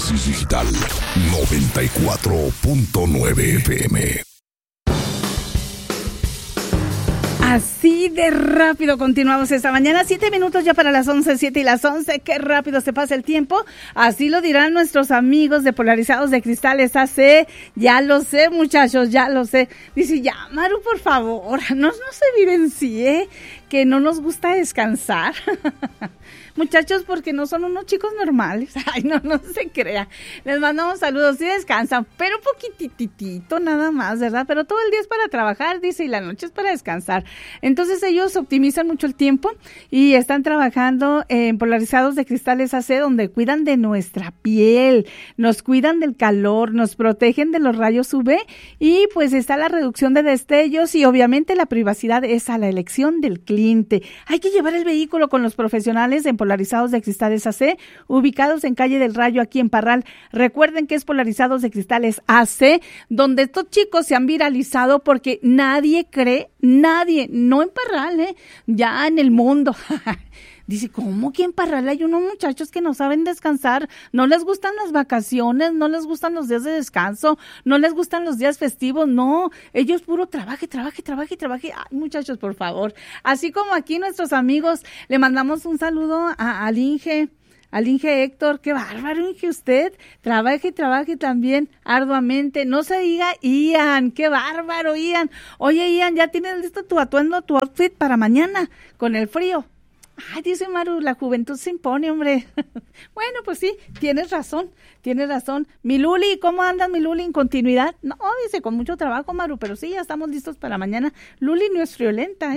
Oasis Digital 94.9 FM. Así de rápido continuamos esta mañana, 7 minutos ya para las 11, 7 y las 11, qué rápido se pasa el tiempo, así lo dirán nuestros amigos de Polarizados de Cristales AC, ya lo sé muchachos, ya lo sé, dice ya Maru por favor, no se vivencie, que no nos gusta descansar. Muchachos, porque no son unos chicos normales. Ay, no se crea. Les mandamos saludos, sí descansan, pero poquititito nada más, ¿verdad? Pero todo el día es para trabajar, dice, y la noche es para descansar. Entonces ellos optimizan mucho el tiempo y están trabajando en Polarizados de Cristales AC, donde cuidan de nuestra piel, nos cuidan del calor, nos protegen de los rayos UV y pues está la reducción de destellos y obviamente la privacidad es a la elección del cliente. Hay que llevar el vehículo con los profesionales en Polarizados de Cristales AC, ubicados en Calle del Rayo, aquí en Parral. Recuerden que es Polarizados de Cristales AC, donde estos chicos se han viralizado porque nadie cree, nadie, no en Parral, ya en el mundo. Dice, ¿cómo que en Parral hay unos muchachos que no saben descansar? No les gustan las vacaciones, no les gustan los días de descanso, no les gustan los días festivos, no. Ellos puro trabaje. Ay, muchachos, por favor. Así como aquí nuestros amigos, le mandamos un saludo al Inge Héctor. Qué bárbaro, Inge, usted. Trabaje también arduamente. No se diga Ian, qué bárbaro, Ian. Oye, Ian, ¿ya tienes listo tu atuendo, tu outfit para mañana con el frío? Ay, dice Maru, la juventud se impone, hombre. Bueno, pues sí, tienes razón. Mi Luli, ¿cómo andas, mi Luli, en continuidad? No, dice, con mucho trabajo, Maru, pero sí, ya estamos listos para mañana. Luli no es friolenta,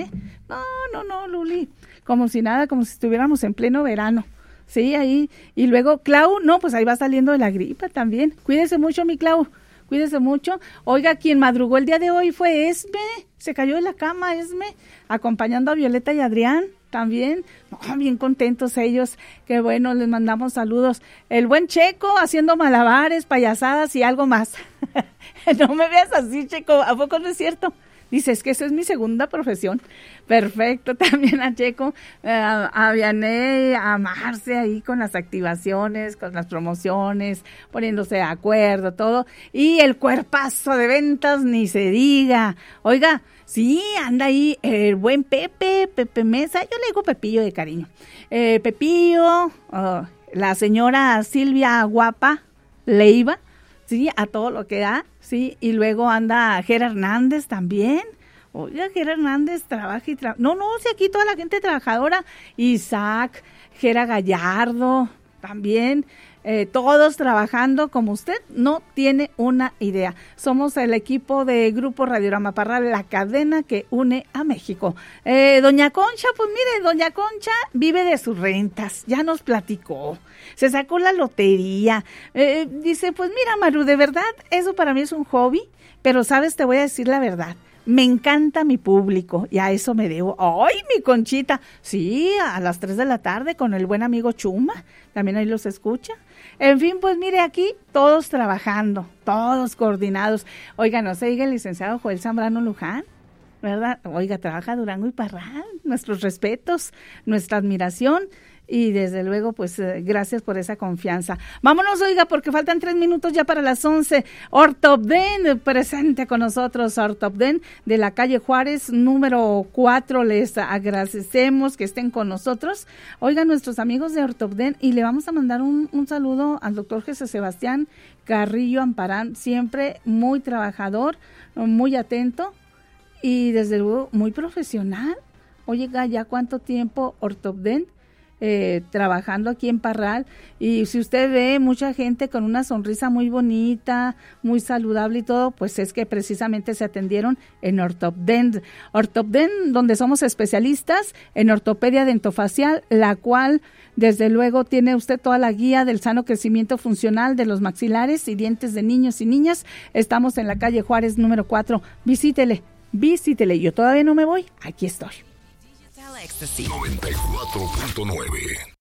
No, Luli. Como si nada, como si estuviéramos en pleno verano. Sí, ahí. Y luego, Clau, no, pues ahí va saliendo de la gripa también. Cuídese mucho, mi Clau. Cuídese mucho. Oiga, quien madrugó el día de hoy fue Esme. Se cayó de la cama, Esme, acompañando a Violeta y Adrián. También, bien contentos ellos, qué bueno, les mandamos saludos. El buen Checo haciendo malabares, payasadas y algo más. No me veas así, Checo, ¿a poco no es cierto? Dices que esa es mi segunda profesión. Perfecto, también a Checo, a Vianey, a Marce ahí con las activaciones, con las promociones, poniéndose de acuerdo, todo. Y el cuerpazo de ventas, ni se diga. Oiga, sí, anda ahí el buen Pepe Mesa, yo le digo Pepillo de cariño. Pepillo, la señora Silvia Guapa Leiva, sí, a todo lo que da, sí, y luego anda Gera Hernández también. Oiga, Gera Hernández trabaja y trabaja. No, sí, aquí toda la gente trabajadora, Isaac, Gera Gallardo, también, todos trabajando como usted no tiene una idea. Somos el equipo de Grupo Radiorama Parral, la cadena que une a México. Doña Concha, pues mire, Doña Concha vive de sus rentas, ya nos platicó, se sacó la lotería, dice, pues mira, Maru, de verdad, eso para mí es un hobby, pero sabes, te voy a decir la verdad. Me encanta mi público y a eso me debo. ¡Ay, mi Conchita! Sí, a las 3 de la tarde con el buen amigo Chuma, también ahí los escucha. En fin, pues mire aquí, todos trabajando, todos coordinados. Oiga, no se diga el licenciado Joel Zambrano Luján, ¿verdad? Oiga, trabaja Durango y Parral, nuestros respetos, nuestra admiración. Y desde luego, pues, gracias por esa confianza. Vámonos, oiga, porque faltan 3 minutos ya para las 11. Ortopden, presente con nosotros, Ortopden, de la calle Juárez, número 4. Les agradecemos que estén con nosotros. Oigan, nuestros amigos de Ortopden, y le vamos a mandar un saludo al doctor Jesús Sebastián Carrillo Amparán, siempre muy trabajador, muy atento y desde luego muy profesional. Oiga, ¿ya cuánto tiempo Ortopden trabajando aquí en Parral? Y si usted ve mucha gente con una sonrisa muy bonita, muy saludable y todo, pues es que precisamente se atendieron en Ortopden, donde somos especialistas en ortopedia dentofacial, la cual desde luego tiene usted toda la guía del sano crecimiento funcional de los maxilares y dientes de niños y niñas. Estamos en la calle Juárez número 4, visítele, yo todavía no me voy, aquí estoy. 94.9